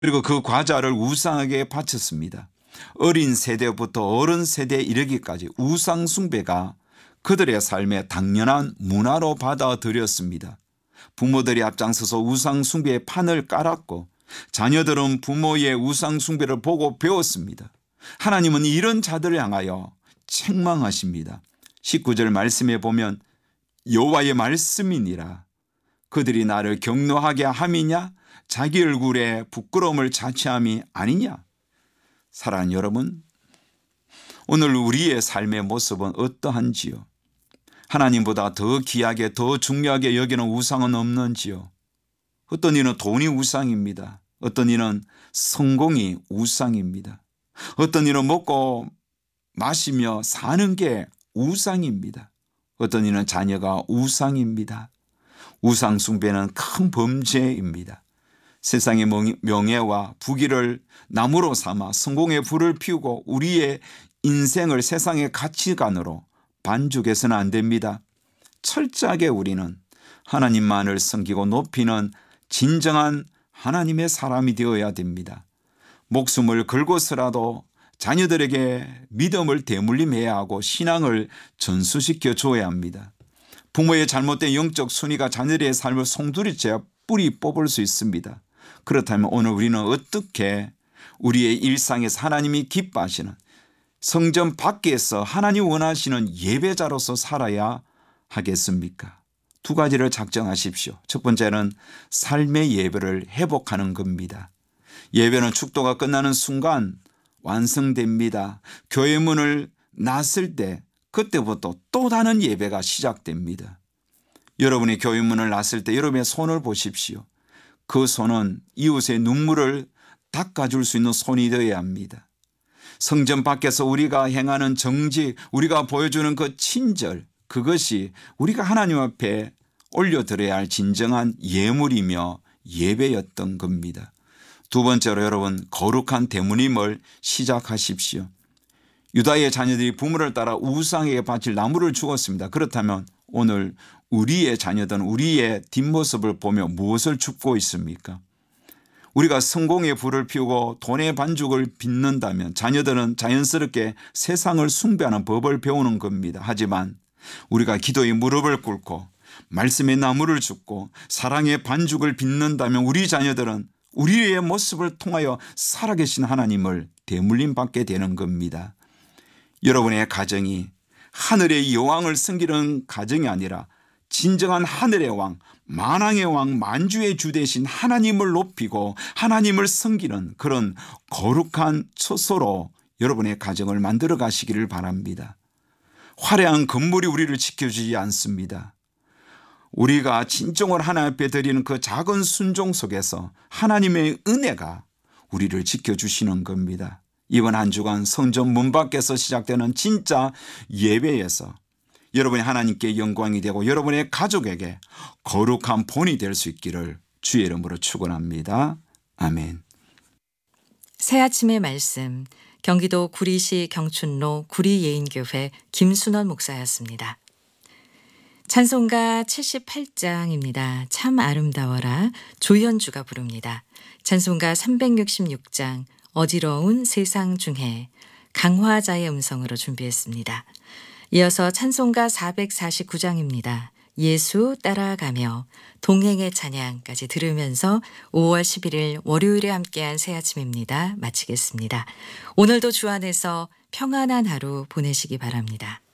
그리고 그 과자를 우상에게 바쳤습니다. 어린 세대부터 어른 세대에 이르기까지 우상 숭배가 그들의 삶의 당연한 문화로 받아들였습니다. 부모들이 앞장서서 우상 숭배의 판을 깔았고 자녀들은 부모의 우상 숭배를 보고 배웠습니다. 하나님은 이런 자들을 향하여 책망하십니다. 19절 말씀에 보면 여호와의 말씀이니라. 그들이 나를 경노하게 함이냐? 자기 얼굴에 부끄러움을 자취함이 아니냐? 사랑하는 여러분, 오늘 우리의 삶의 모습은 어떠한지요? 하나님보다 더 귀하게 더 중요하게 여기는 우상은 없는지요? 어떤 이는 돈이 우상입니다. 어떤 이는 성공이 우상입니다. 어떤 이는 먹고 마시며 사는 게 우상입니다. 어떤 이는 자녀가 우상입니다. 우상 숭배는 큰 범죄입니다. 세상의 명예와 부귀를 나무로 삼아 성공의 불을 피우고 우리의 인생을 세상의 가치관으로 반죽해서는 안 됩니다. 철저하게 우리는 하나님만을 섬기고 높이는 진정한 하나님의 사람이 되어야 됩니다. 목숨을 걸고서라도 자녀들에게 믿음을 대물림해야 하고 신앙을 전수시켜 줘야 합니다. 부모의 잘못된 영적 순위가 자녀들의 삶을 송두리째 뿌리 뽑을 수 있습니다. 그렇다면 오늘 우리는 어떻게 우리의 일상에서 하나님이 기뻐하시는 성전 밖에서 하나님 원하시는 예배자로서 살아야 하겠습니까? 두 가지를 작정하십시오. 첫 번째는 삶의 예배를 회복하는 겁니다. 예배는 축도가 끝나는 순간 완성됩니다. 교회 문을 났을 때 그때부터 또 다른 예배가 시작됩니다. 여러분이 교회 문을 났을 때 여러분의 손을 보십시오. 그 손은 이웃의 눈물을 닦아줄 수 있는 손이 되어야 합니다. 성전 밖에서 우리가 행하는 정직, 우리가 보여주는 그 친절, 그것이 우리가 하나님 앞에 올려드려야 할 진정한 예물이며 예배였던 겁니다. 두 번째로 여러분, 거룩한 대물림을 시작하십시오. 유다의 자녀들이 부모를 따라 우상에게 바칠 나무를 주었습니다. 그렇다면 오늘 우리의 자녀들은 우리의 뒷모습을 보며 무엇을 줍고 있습니까? 우리가 성공의 불을 피우고 돈의 반죽을 빚는다면 자녀들은 자연스럽게 세상을 숭배하는 법을 배우는 겁니다. 하지만 우리가 기도의 무릎을 꿇고 말씀의 나무를 줍고 사랑의 반죽을 빚는다면 우리 자녀들은 우리의 모습을 통하여 살아계신 하나님을 대물림 받게 되는 겁니다. 여러분의 가정이 하늘의 여왕을 섬기는 가정이 아니라 진정한 하늘의 왕, 만왕의 왕, 만주의 주 되신 하나님을 높이고 하나님을 섬기는 그런 거룩한 처소로 여러분의 가정을 만들어 가시기를 바랍니다. 화려한 건물이 우리를 지켜주지 않습니다. 우리가 진정으로 하나님 앞에 드리는 그 작은 순종 속에서 하나님의 은혜가 우리를 지켜주시는 겁니다. 이번 한 주간 성전 문 밖에서 시작되는 진짜 예배에서 여러분이 하나님께 영광이 되고 여러분의 가족에게 거룩한 본이 될 수 있기를 주의 이름으로 축원합니다. 아멘. 새 아침의 말씀, 경기도 구리시 경춘로 구리예인교회 김순원 목사였습니다. 찬송가 78장입니다. 참 아름다워라 조현주가 부릅니다. 찬송가 366장 어지러운 세상 중에 강화자의 음성으로 준비했습니다. 이어서 찬송가 449장입니다. 예수 따라가며 동행의 찬양까지 들으면서 5월 11일 월요일에 함께한 새아침입니다. 마치겠습니다. 오늘도 주 안에서 평안한 하루 보내시기 바랍니다.